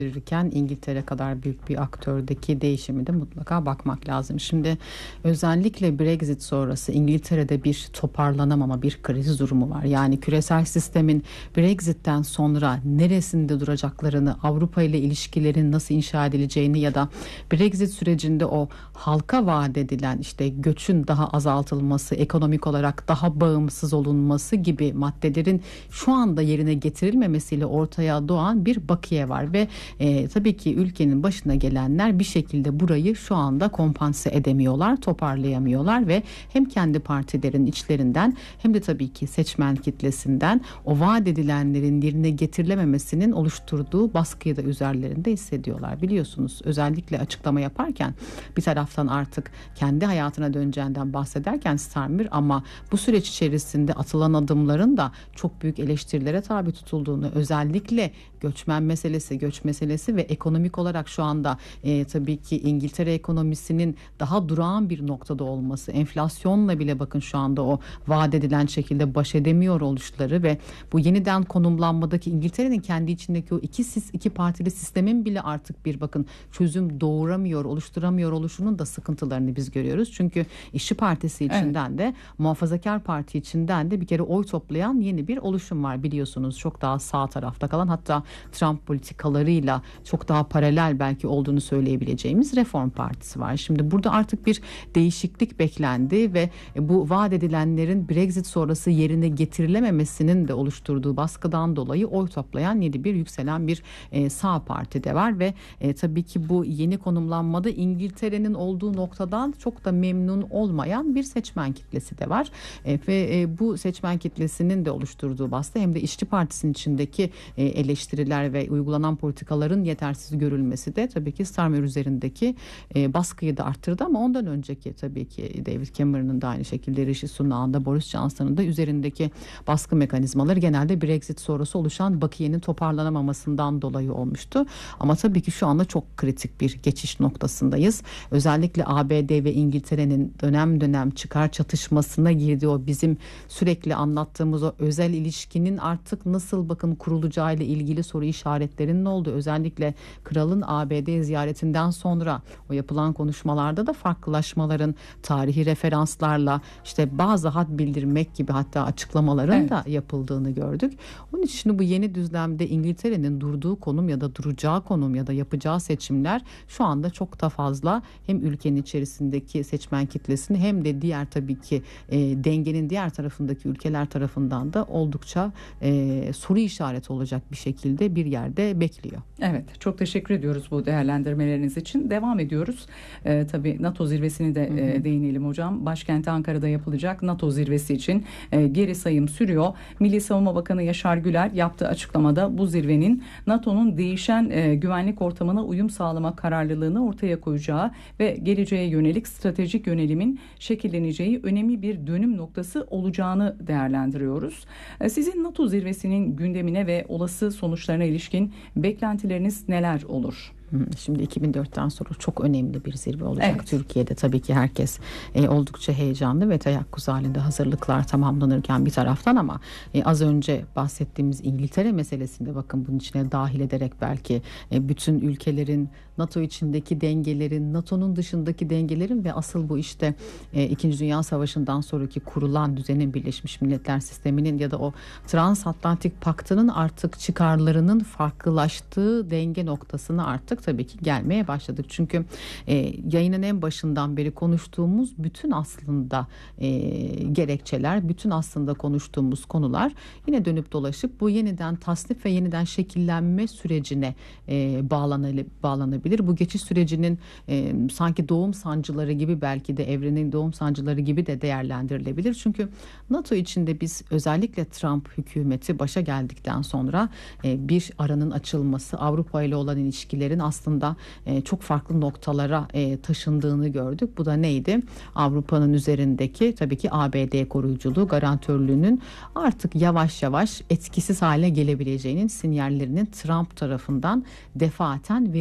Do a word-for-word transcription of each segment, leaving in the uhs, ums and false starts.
verirken İngiltere kadar büyük bir aktördeki değişimi de mutlaka bakmak lazım. Şimdi özellikle Brexit sonrası İngiltere'de bir toparlanamama, bir kriz durumu var. Yani küresel sistemin Brexit'ten sonra neresinde duracaklarını, Avrupa ile ilişkilerin nasıl inşa edileceğini ya da Brexit sürecinde o halka vaat edilen işte göçün daha azaltılması, ekonomik olarak daha bağımsız olunması gibi maddelerin şu anda yerine getirilmemesiyle ortaya doğan bir bakiye var ve e, tabii ki ülkenin başına gelenler bir şekilde burayı şu anda kompanse edemiyorlar, toparlayamıyorlar ve hem kendi partilerin içlerinden hem de tabii ki seçmen kitlesinden o vaat edilenlerin yerine getirilememesinin oluşturduğu baskıyı da üzerlerinde hissediyorlar. Biliyorsunuz özellikle açıklama yaparken bir taraftan artık kendi hayatına döneceğinden bahsederken Starmer ama bu süreç içerisinde atılan adımların da çok büyük eleştirilere tabi tutulduğunu, özellikle göçmen meselesi, göç meselesi ve ekonomik olarak şu anda e, tabii ki İngiltere ekonomisinin daha durağan bir noktada olması, enflasyonla bile bakın şu anda o vaat edilen şekilde baş edemiyor oluşları ve bu yeniden konumlanmadaki İngiltere'nin kendi içindeki o iki, iki partili sistemin bile artık bir bakın çözüm doğuramıyor, oluşturamıyor oluşunun da sıkıntılarını biz görüyoruz. Çünkü İşçi Partisi içinden evet. de Muhafazakar Parti içinden de bir kere oy toplayan yeni bir oluşum var biliyorsunuz. Çok daha sağ tarafta kalan, hatta Trump politikalarıyla çok daha paralel belki olduğunu söyleyebileceğimiz Reform Partisi var. Şimdi burada artık bir değişiklik beklendi ve bu vaat edilenlerin Brexit sonrası yerine getirilememesinin de oluşturduğu baskıdan dolayı oy toplayan yeni bir yükselen bir e, sağ parti de var ve e, tabii ki bu yeni konumlanmada İngiltere'nin olduğu noktadan çok da memnun olmayan bir seçmen kitlesi de var e, ve e, bu seçmen kitlesinin de oluşturduğu baskı hem de İşçi Partisi'nin içindeki e, eleştiriler ve uygulanan politikaların yetersiz görülmesi de tabii ki Starmer üzerindeki e, baskıyı da arttırdı ama ondan önceki tabii ki David Cameron'ın da aynı şekilde, Rishi Sunak'ın da, Boris Johnson'ın da üzerindeki baskı mekanizmaları genelde Brexit sonrası oluşan bakiyenin toparlanamamasından dolayı olmuştu. Ama tabii ki şu anda çok kritik bir geçiş noktasındayız. Özellikle A B D ve İngiltere'nin dönem dönem çıkar çatışmasına girdiği o bizim sürekli anlattığımız o özel ilişkinin artık nasıl bakın kurulacağı ile ilgili soru işaretlerinin olduğu, özellikle kralın A B D ziyaretinden sonra o yapılan konuşmalarda da farklılaşmaların tarihi referanslarla işte bazı had bildirmek gibi hatta açıklamaların evet. da yapıldığını gördük. Onun için bu yeni düzlemde İngiltere'nin durduğu konum ya da duracağı konum ya da yapacağı seçimler şu anda çok da fazla hem ülkenin içerisindeki seçmen kitlesini hem de diğer tabii ki e, dengenin diğer tarafındaki ülkeler tarafından da oldukça e, soru işareti olacak bir şekilde bir yerde bekliyor. Evet, çok teşekkür ediyoruz bu değerlendirmeleriniz için. Devam ediyoruz. Ee, tabii NATO zirvesini de e, değinelim hocam. Başkent Ankara'da yapılacak NATO zirvesi için e, geri sayım sürüyor. Milli Savunma Bakanı Yaşar Güler yaptığı açıklamada bu zirvenin NATO'nun değişen e, güvenlik ortamına uyum sağlama kararlılığını ortaya koyacağı ve geleceğe yönelik stratejik yönelimin şekilleneceği önemli bir dönüm noktası olacağını değerlendiriyoruz. E, sizin NATO zirvesinin gündemine ve olası sonuçlarına ilişkin beklentileriniz neler olur? Şimdi iki bin dörtten sonra çok önemli bir zirve olacak. Evet. Türkiye'de tabii ki herkes e, oldukça heyecanlı ve teyakkuz halinde, hazırlıklar tamamlanırken bir taraftan ama e, az önce bahsettiğimiz İngiltere meselesinde bakın bunun içine dahil ederek belki e, bütün ülkelerin NATO içindeki dengelerin, NATO'nun dışındaki dengelerin ve asıl bu işte e, İkinci Dünya Savaşı'ndan sonraki kurulan düzenin, Birleşmiş Milletler sisteminin ya da o Transatlantik Paktı'nın artık çıkarlarının farklılaştığı denge noktasına artık tabii ki gelmeye başladık. Çünkü e, yayının en başından beri konuştuğumuz bütün aslında e, gerekçeler, bütün aslında konuştuğumuz konular yine dönüp dolaşıp bu yeniden tasnif ve yeniden şekillenme sürecine e, bağlanabilir, bağlanabilir. Bu geçiş sürecinin e, sanki doğum sancıları gibi, belki de evrenin doğum sancıları gibi de değerlendirilebilir. Çünkü NATO içinde biz özellikle Trump hükümeti başa geldikten sonra e, bir aranın açılması, Avrupa ile olan ilişkilerin aslında e, çok farklı noktalara e, taşındığını gördük. Bu da neydi? Avrupa'nın üzerindeki tabii ki A B D koruyuculuğu, garantörlüğünün artık yavaş yavaş etkisiz hale gelebileceğinin sinyallerinin Trump tarafından defaten veriliyor oluşu.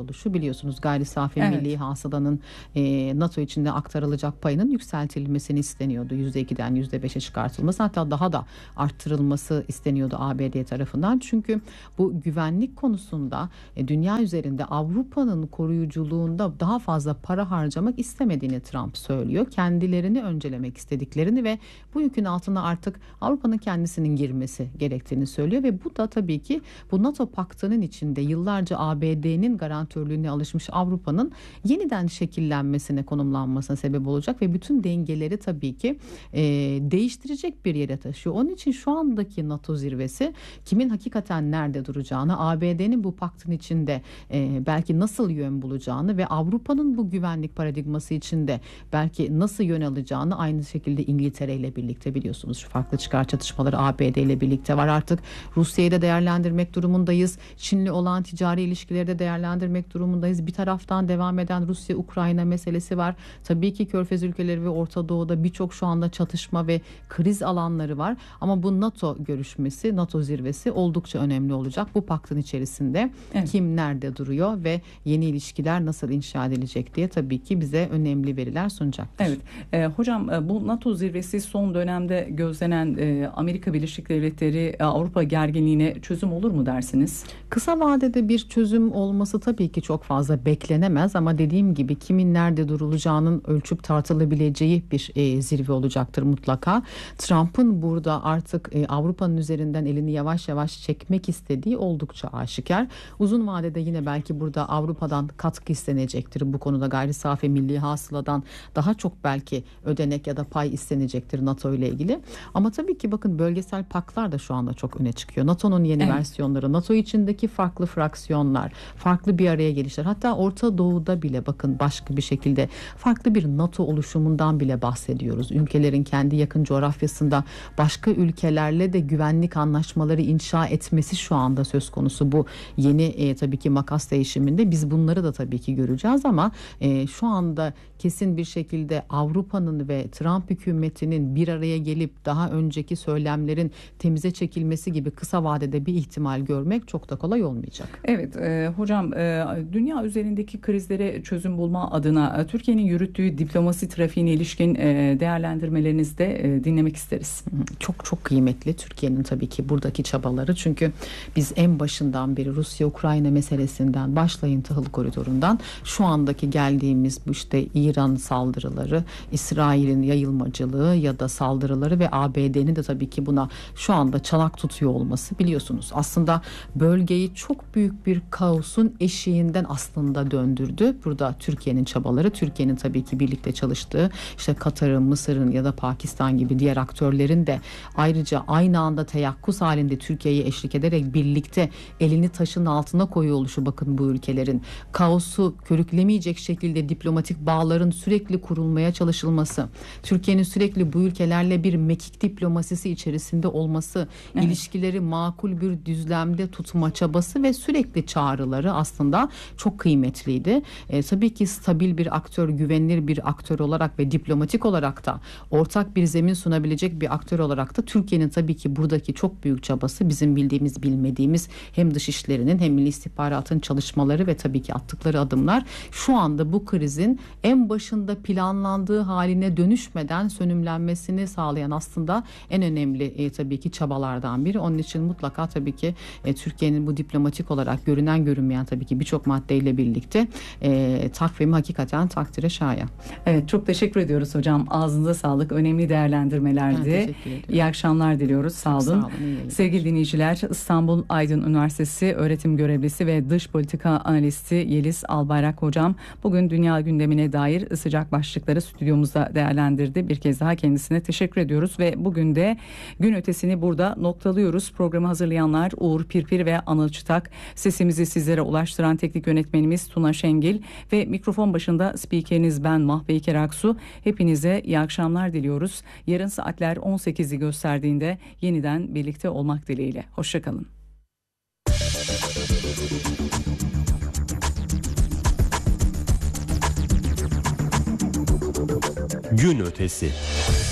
oldu şu, biliyorsunuz gayri safi Evet. milli hasılanın e, NATO içinde aktarılacak payının yükseltilmesini isteniyordu. yüzde ikiden yüzde beşe çıkartılması, hatta daha da arttırılması isteniyordu A B D tarafından. Çünkü bu güvenlik konusunda e, dünya üzerinde Avrupa'nın koruyuculuğunda daha fazla para harcamak istemediğini Trump söylüyor. Kendilerini öncelemek istediklerini ve bu yükün altına artık Avrupa'nın kendisinin girmesi gerektiğini söylüyor ve bu da tabii ki bu NATO paktının içinde yıllarca A B D'nin garantörlüğüne alışmış Avrupa'nın yeniden şekillenmesine, konumlanmasına sebep olacak ve bütün dengeleri tabii ki e, değiştirecek bir yere taşıyor. Onun için şu andaki NATO zirvesi kimin hakikaten nerede duracağını, A B D'nin bu paktın içinde e, belki nasıl yön bulacağını ve Avrupa'nın bu güvenlik paradigması içinde belki nasıl yön alacağını, aynı şekilde İngiltere ile birlikte, biliyorsunuz şu farklı çıkar çatışmaları A B D ile birlikte var. Artık Rusya'yı da değerlendirmek durumundayız. Çin'le olan ticari ilişkileri de değerlendirmek durumundayız. Bir taraftan devam eden Rusya-Ukrayna meselesi var. Tabii ki Körfez ülkeleri ve Orta Doğu'da birçok şu anda çatışma ve kriz alanları var. Ama bu NATO görüşmesi, NATO zirvesi oldukça önemli olacak. Bu paktın içerisinde evet. Kim nerede duruyor ve yeni ilişkiler nasıl inşa edilecek diye tabii ki bize önemli veriler sunacaktır. Evet. E, hocam e, bu NATO zirvesi son dönemde gözlenen e, Amerika Birleşik Devletleri e, Avrupa gerginliğine çözüm olur mu dersiniz? Kısa vadede bir çözüm olması tabii ki çok fazla beklenemez ama dediğim gibi kimin nerede durulacağının ölçüp tartılabileceği bir e, zirve olacaktır mutlaka. Trump'ın burada artık e, Avrupa'nın üzerinden elini yavaş yavaş çekmek istediği oldukça aşikar. Uzun vadede yine belki burada Avrupa'dan katkı istenecektir. Bu konuda gayri safi milli hasıladan daha çok belki ödenek ya da pay istenecektir NATO ile ilgili. Ama tabii ki bakın, bölgesel paktlar da şu anda çok öne çıkıyor. NATO'nun yeni evet. versiyonları, NATO içindeki farklı fraksiyonlar, farklı bir araya gelişler. Hatta Orta Doğu'da bile bakın başka bir şekilde farklı bir NATO oluşumundan bile bahsediyoruz. Ülkelerin kendi yakın coğrafyasında başka ülkelerle de güvenlik anlaşmaları inşa etmesi şu anda söz konusu. Bu yeni e, tabii ki makas değişiminde biz bunları da tabii ki göreceğiz ama e, şu anda kesin bir şekilde Avrupa'nın ve Trump hükümetinin bir araya gelip daha önceki söylemlerin temize çekilmesi gibi kısa vadede bir ihtimal görmek çok da kolay olmayacak. Evet e, hocam e, dünya üzerindeki krizlere çözüm bulma adına e, Türkiye'nin yürüttüğü diplomasi trafiğine ilişkin e, değerlendirmelerinizi de e, dinlemek isteriz. Çok çok kıymetli Türkiye'nin tabii ki buradaki çabaları, çünkü biz en başından beri Rusya-Ukrayna meselesinden başlayın, tahıl koridorundan şu andaki geldiğimiz bu işte İran saldırıları, İsrail'in yayılmacılığı ya da saldırıları ve A B D'nin de tabii ki buna şu anda çanak tutuyor olması, biliyorsunuz aslında bölgeyi çok büyük bir kaosun eşiğinden aslında döndürdü. Burada Türkiye'nin çabaları, Türkiye'nin tabii ki birlikte çalıştığı işte Katar'ın, Mısır'ın ya da Pakistan gibi diğer aktörlerin de ayrıca aynı anda teyakkuz halinde Türkiye'ye eşlik ederek birlikte elini taşın altına koyuyor oluşu, bakın bu ülkelerin kaosu körüklemeyecek şekilde diplomatik bağların sürekli kurulmaya çalışılması, Türkiye'nin sürekli bu ülkelerle bir mekik diplomasisi içerisinde olması, evet. ilişkileri makul bir düzlemde tutma çabası ve sürekli çağrıları aslında çok kıymetliydi. E, tabii ki stabil bir aktör, güvenilir bir aktör olarak ve diplomatik olarak da ortak bir zemin sunabilecek bir aktör olarak da Türkiye'nin tabii ki buradaki çok büyük çabası, bizim bildiğimiz bilmediğimiz hem dışişlerinin hem milli istihbaratın çalışmaları ve tabii ki attıkları adımlar şu anda bu krizin en başında planlandığı haline dönüşmeden sönümlenmesini sağlayan aslında en önemli e, tabii ki çabalardan biri. Onun için mutlaka tabii ki e, Türkiye'nin bu diplomatik olarak görünen görünmeyen tabii ki birçok maddeyle birlikte e, takvimi hakikaten takdire şayan. Evet, çok teşekkür ediyoruz hocam. Ağzınıza sağlık. Önemli değerlendirmelerdi. İyi akşamlar diliyoruz. Sağ olun. Sağ olun. Sevgili dinleyiciler, İstanbul Aydın Üniversitesi öğretim görevlisi ve dış politika analisti Yeliz Albayrak hocam bugün dünya gündemine dair sıcak başlıkları stüdyomuzda değerlendirdi. Bir kez daha kendisine teşekkür ediyoruz ve bugün de gün ötesini burada noktalıyoruz. Programı hazırlayanlar Uğur Pirpir ve Anıl Çıtak, sesimizi sizlere ulaştıran teknik yönetmenimiz Tuna Şengil ve mikrofon başında spikeriniz ben Mahpeyker Aksu. Hepinize iyi akşamlar diliyoruz. Yarın saatler on sekizi gösterdiğinde yeniden birlikte olmak dileğiyle. Hoşçakalın. Gün ötesi.